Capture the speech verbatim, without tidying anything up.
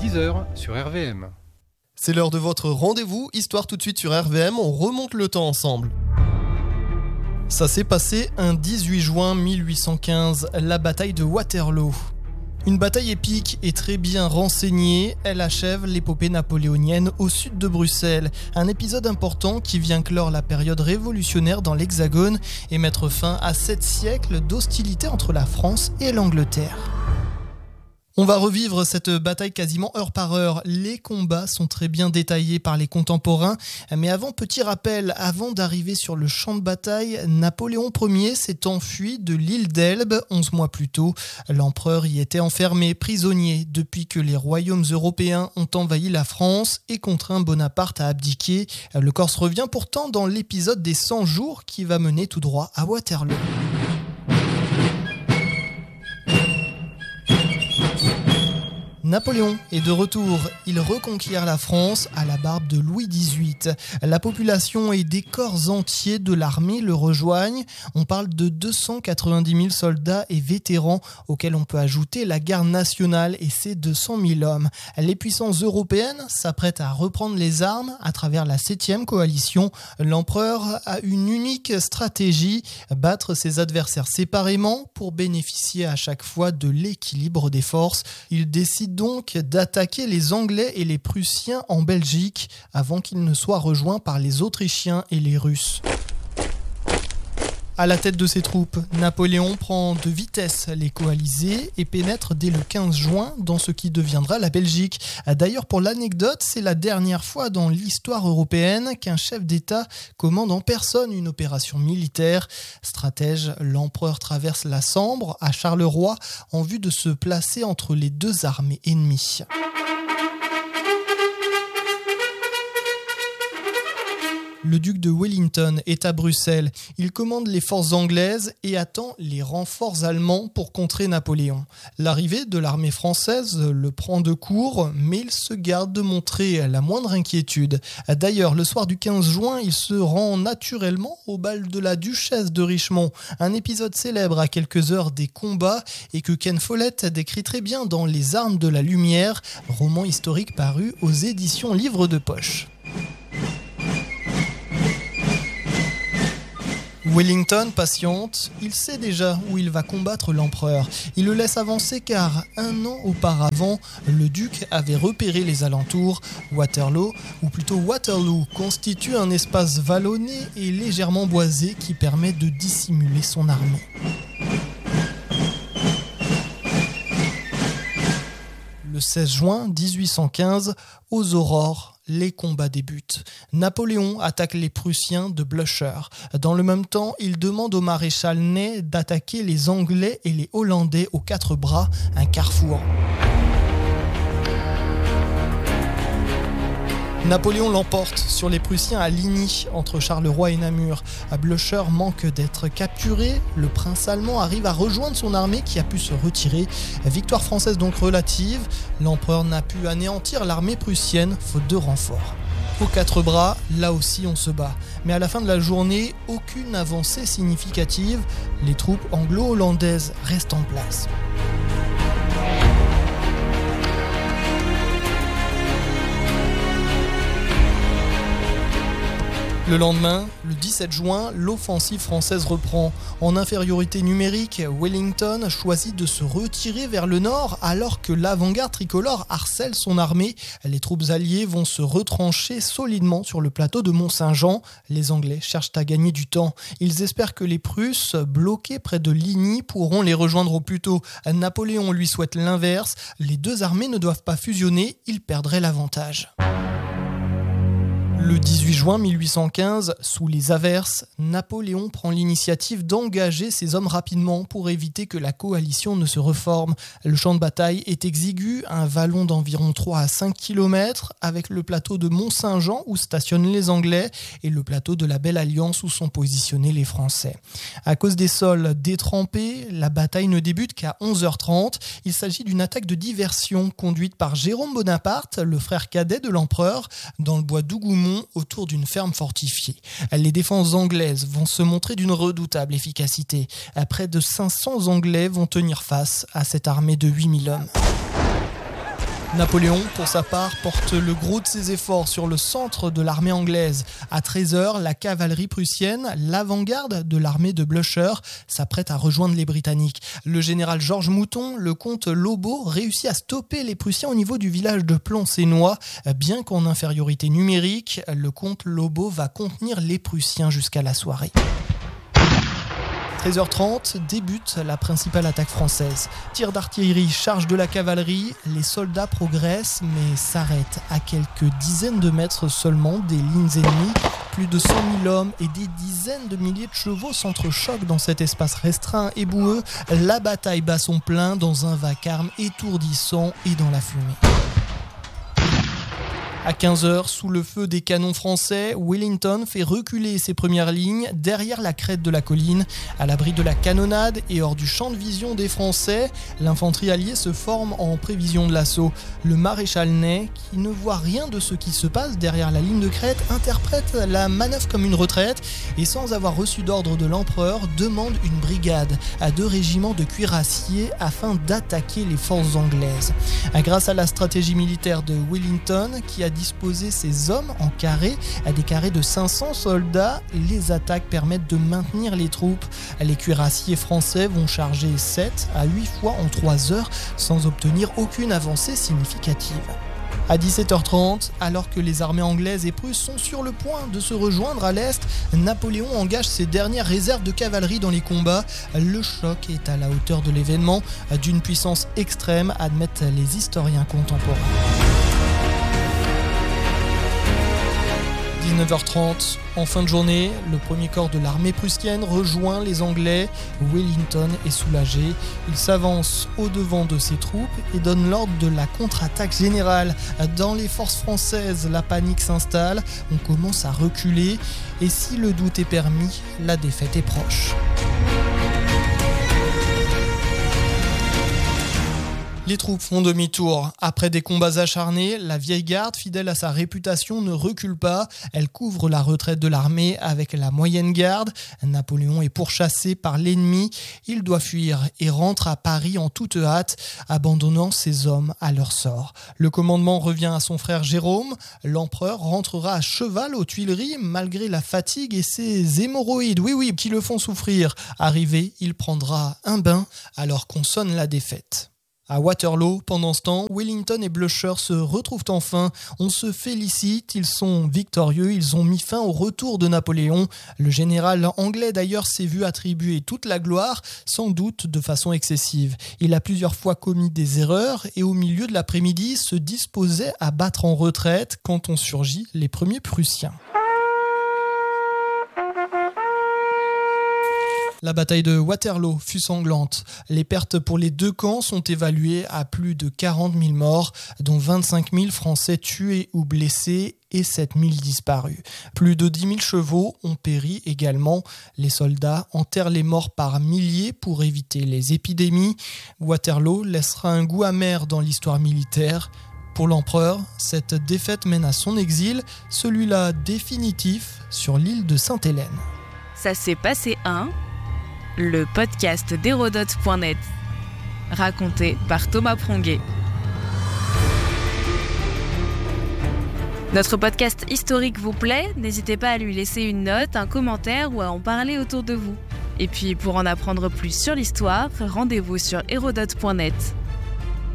dix heures sur R V M. C'est l'heure de votre rendez-vous, Histoire tout de suite sur R V M, on remonte le temps ensemble. Ça s'est passé un dix-huit juin mille huit cent quinze, la bataille de Waterloo. Une bataille épique et très bien renseignée, elle achève l'épopée napoléonienne au sud de Bruxelles. Un épisode important qui vient clore la période révolutionnaire dans l'Hexagone et mettre fin à sept siècles d'hostilité entre la France et l'Angleterre. On va revivre cette bataille quasiment heure par heure. Les combats sont très bien détaillés par les contemporains. Mais avant, petit rappel, avant d'arriver sur le champ de bataille, Napoléon Ier s'est enfui de l'île d'Elbe onze mois plus tôt. L'empereur y était enfermé, prisonnier, depuis que les royaumes européens ont envahi la France et contraint Bonaparte à abdiquer. Le Corse revient pourtant dans l'épisode des cent jours qui va mener tout droit à Waterloo. Napoléon est de retour, il reconquiert la France à la barbe de Louis dix-huit. La population et des corps entiers de l'armée le rejoignent. On parle de deux cent quatre-vingt-dix mille soldats et vétérans auxquels on peut ajouter la garde nationale et ses deux cent mille hommes. Les puissances européennes s'apprêtent à reprendre les armes à travers la septième coalition. L'empereur a une unique stratégie, battre ses adversaires séparément pour bénéficier à chaque fois de l'équilibre des forces. Il décide donc d'attaquer les Anglais et les Prussiens en Belgique avant qu'ils ne soient rejoints par les Autrichiens et les Russes. À la tête de ses troupes, Napoléon prend de vitesse les coalisés et pénètre dès le quinze juin dans ce qui deviendra la Belgique. D'ailleurs, pour l'anecdote, c'est la dernière fois dans l'histoire européenne qu'un chef d'État commande en personne une opération militaire. Stratège, l'empereur traverse la Sambre à Charleroi en vue de se placer entre les deux armées ennemies. Le duc de Wellington est à Bruxelles. Il commande les forces anglaises et attend les renforts allemands pour contrer Napoléon. L'arrivée de l'armée française le prend de court, mais il se garde de montrer la moindre inquiétude. D'ailleurs, le soir du quinze juin, il se rend naturellement au bal de la duchesse de Richmond, un épisode célèbre à quelques heures des combats et que Ken Follett décrit très bien dans Les Armes de la Lumière, roman historique paru aux éditions Livre de Poche. Wellington patiente, il sait déjà où il va combattre l'empereur. Il le laisse avancer car un an auparavant, le duc avait repéré les alentours. Waterloo, ou plutôt Waterloo, constitue un espace vallonné et légèrement boisé qui permet de dissimuler son armée. Le seize juin dix-huit cent quinze, aux aurores, les combats débutent. Napoléon attaque les Prussiens de Blücher. Dans le même temps, il demande au maréchal Ney d'attaquer les Anglais et les Hollandais aux quatre bras, un carrefour. Napoléon l'emporte sur les Prussiens à Ligny, entre Charleroi et Namur. À Blücher manque d'être capturé. Le prince allemand arrive à rejoindre son armée qui a pu se retirer. Victoire française donc relative. L'empereur n'a pu anéantir l'armée prussienne, faute de renforts. Aux quatre bras, là aussi on se bat. Mais à la fin de la journée, aucune avancée significative. Les troupes anglo-hollandaises restent en place. Le lendemain, le dix-sept juin, l'offensive française reprend. En infériorité numérique, Wellington choisit de se retirer vers le nord alors que l'avant-garde tricolore harcèle son armée. Les troupes alliées vont se retrancher solidement sur le plateau de Mont-Saint-Jean. Les Anglais cherchent à gagner du temps. Ils espèrent que les Prusses, bloqués près de Ligny, pourront les rejoindre au plus tôt. Napoléon lui souhaite l'inverse. Les deux armées ne doivent pas fusionner, ils perdraient l'avantage. Le dix-huit juin mille huit cent quinze, sous les averses, Napoléon prend l'initiative d'engager ses hommes rapidement pour éviter que la coalition ne se reforme. Le champ de bataille est exigu, un vallon d'environ trois à cinq kilomètres, avec le plateau de Mont-Saint-Jean où stationnent les Anglais et le plateau de la Belle Alliance où sont positionnés les Français. À cause des sols détrempés, la bataille ne débute qu'à onze heures trente. Il s'agit d'une attaque de diversion conduite par Jérôme Bonaparte, le frère cadet de l'empereur, dans le bois d'Hougoumont, autour d'une ferme fortifiée. Les défenses anglaises vont se montrer d'une redoutable efficacité. Près de cinq cents Anglais vont tenir face à cette armée de huit mille hommes. Napoléon, pour sa part, porte le gros de ses efforts sur le centre de l'armée anglaise. À treize heures, la cavalerie prussienne, l'avant-garde de l'armée de Blücher, s'apprête à rejoindre les Britanniques. Le général Georges Mouton, le comte Lobau, réussit à stopper les Prussiens au niveau du village de Plancenoit. Bien qu'en infériorité numérique, le comte Lobau va contenir les Prussiens jusqu'à la soirée. treize heures trente, débute la principale attaque française. Tir d'artillerie, charge de la cavalerie, les soldats progressent mais s'arrêtent à quelques dizaines de mètres seulement des lignes ennemies. Plus de cent mille hommes et des dizaines de milliers de chevaux s'entrechoquent dans cet espace restreint et boueux. La bataille bat son plein dans un vacarme étourdissant et dans la fumée. À quinze heures, sous le feu des canons français, Wellington fait reculer ses premières lignes derrière la crête de la colline. À l'abri de la canonnade et hors du champ de vision des Français, l'infanterie alliée se forme en prévision de l'assaut. Le maréchal Ney, qui ne voit rien de ce qui se passe derrière la ligne de crête, interprète la manœuvre comme une retraite et sans avoir reçu d'ordre de l'empereur, demande une brigade à deux régiments de cuirassiers afin d'attaquer les forces anglaises. Grâce à la stratégie militaire de Wellington, qui a disposer ses hommes en carré à des carrés de cinq cents soldats, les attaques permettent de maintenir les troupes. Les cuirassiers français vont charger sept à huit fois en trois heures sans obtenir aucune avancée significative. À dix-sept heures trente, alors que les armées anglaises et prusses sont sur le point de se rejoindre à l'est, Napoléon engage ses dernières réserves de cavalerie dans les combats. Le choc est à la hauteur de l'événement, d'une puissance extrême, admettent les historiens contemporains. dix-neuf heures trente, en fin de journée, le premier corps de l'armée prussienne rejoint les Anglais. Wellington est soulagé. Il s'avance au-devant de ses troupes et donne l'ordre de la contre-attaque générale. Dans les forces françaises, la panique s'installe. On commence à reculer. Et si le doute est permis, la défaite est proche. Les troupes font demi-tour. Après des combats acharnés, la vieille garde, fidèle à sa réputation, ne recule pas. Elle couvre la retraite de l'armée avec la moyenne garde. Napoléon est pourchassé par l'ennemi. Il doit fuir et rentre à Paris en toute hâte, abandonnant ses hommes à leur sort. Le commandement revient à son frère Jérôme. L'empereur rentrera à cheval aux Tuileries malgré la fatigue et ses hémorroïdes, oui oui, qui le font souffrir. Arrivé, il prendra un bain alors qu'on sonne la défaite. À Waterloo, pendant ce temps, Wellington et Blücher se retrouvent enfin. On se félicite, ils sont victorieux, ils ont mis fin au retour de Napoléon. Le général anglais d'ailleurs s'est vu attribuer toute la gloire, sans doute de façon excessive. Il a plusieurs fois commis des erreurs et au milieu de l'après-midi se disposait à battre en retraite quand ont surgi les premiers Prussiens. La bataille de Waterloo fut sanglante. Les pertes pour les deux camps sont évaluées à plus de quarante mille morts, dont vingt-cinq mille Français tués ou blessés et sept mille disparus. Plus de dix mille chevaux ont péri également. Les soldats enterrent les morts par milliers pour éviter les épidémies. Waterloo laissera un goût amer dans l'histoire militaire. Pour l'empereur, cette défaite mène à son exil, celui-là définitif sur l'île de Sainte-Hélène. Ça s'est passé un... Le podcast d'Hérodote point net, raconté par Thomas Pronguet. Notre podcast historique vous plaît ? N'hésitez pas à lui laisser une note, un commentaire ou à en parler autour de vous. Et puis, pour en apprendre plus sur l'histoire, rendez-vous sur Hérodote point net.